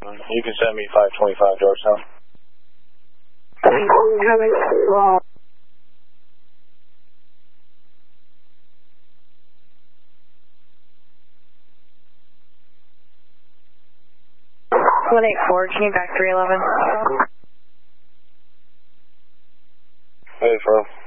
You can send me 525 Georgetown. One 184, can you back 311? Hey, bro.